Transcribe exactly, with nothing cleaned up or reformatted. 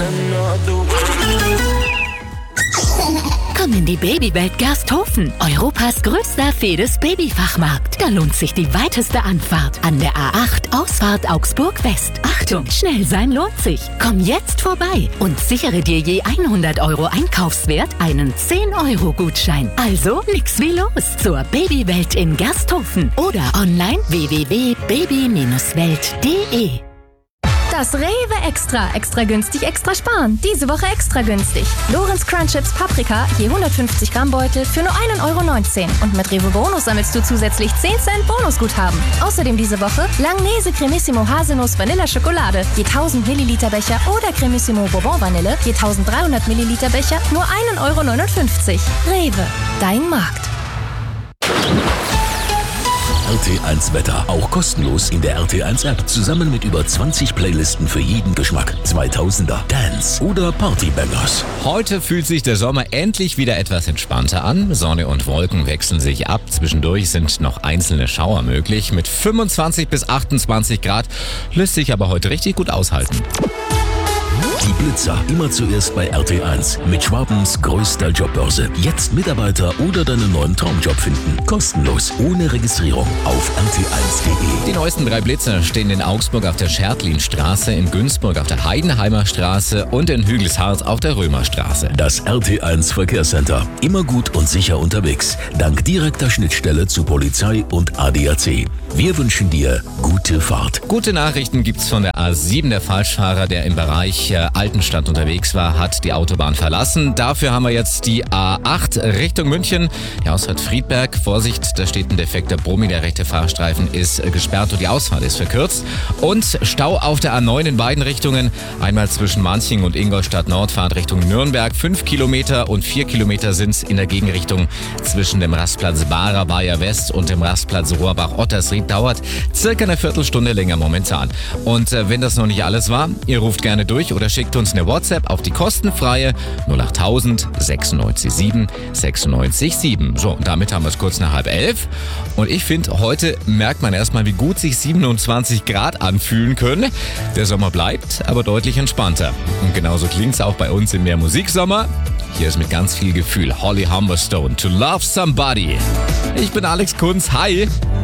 Komm in die Babywelt Gersthofen, Europas größter Fedes Babyfachmarkt. Da lohnt sich die weiteste Anfahrt an der A acht Ausfahrt Augsburg West. Achtung, schnell sein lohnt sich. Komm jetzt vorbei und sichere dir je hundert Euro Einkaufswert einen zehn Euro Gutschein. Also nix wie los zur Babywelt in Gersthofen oder online w w w punkt baby welt punkt de. Das Rewe Extra. Extra günstig, extra sparen. Diese Woche extra günstig. Lorenz Crunchips Paprika, je hundertfünfzig Gramm Beutel für nur ein Euro neunzehn. Und mit Rewe Bonus sammelst du zusätzlich zehn Cent Bonusguthaben. Außerdem diese Woche Langnese Cremissimo Haselnuss Vanilla Schokolade, je tausend Milliliter Becher oder Cremissimo Bourbon Vanille, je eintausenddreihundert Milliliter Becher, nur ein Euro neunundfünfzig. Rewe, dein Markt. R T eins Wetter, auch kostenlos in der R T eins App, zusammen mit über zwanzig Playlisten für jeden Geschmack. zweitausender, Dance oder Partybangers. Heute fühlt sich der Sommer endlich wieder etwas entspannter an. Sonne und Wolken wechseln sich ab. Zwischendurch sind noch einzelne Schauer möglich. Mit fünfundzwanzig bis achtundzwanzig Grad lässt sich aber heute richtig gut aushalten. Die Blitzer, immer zuerst bei R T eins. Mit Schwabens größter Jobbörse. Jetzt Mitarbeiter oder deinen neuen Traumjob finden. Kostenlos, ohne Registrierung auf r t eins punkt de. Die neuesten drei Blitzer stehen in Augsburg auf der Schertlinstraße, in Günzburg auf der Heidenheimer Straße und in Hügelshardt auf der Römerstraße. Das R T eins Verkehrscenter. Immer gut und sicher unterwegs. Dank direkter Schnittstelle zu Polizei und A D A C. Wir wünschen dir gute Fahrt. Gute Nachrichten gibt's von der A sieben. Der Falschfahrer, der im Bereich äh, Altenstadt unterwegs war, hat die Autobahn verlassen. Dafür haben wir jetzt die A acht Richtung München. Ja, Ausfahrt Friedberg. Vorsicht, da steht ein defekter Brummi. Der rechte Fahrstreifen ist äh, gesperrt und die Ausfahrt ist verkürzt. Und Stau auf der A neun in beiden Richtungen. Einmal zwischen Manching und Ingolstadt Nordfahrt Richtung Nürnberg. Fünf Kilometer und vier Kilometer sind's in der Gegenrichtung zwischen dem Rastplatz Barer Bayer West und dem Rastplatz Rohrbach-Ottersried. Dauert circa eine Viertelstunde länger momentan. Und äh, wenn das noch nicht alles war, ihr ruft gerne durch oder schickt uns eine WhatsApp auf die kostenfreie null acht tausend sechsundneunzig sieben sechsundneunzig sieben. So, und damit haben wir es kurz nach halb elf. Und ich finde, heute merkt man erstmal, wie gut sich siebenundzwanzig Grad anfühlen können. Der Sommer bleibt, aber deutlich entspannter. Und genauso klingt es auch bei uns im Mehr Musiksommer. Hier ist mit ganz viel Gefühl Holly Humberstone, To Love Somebody. Ich bin Alex Kunz. Hi!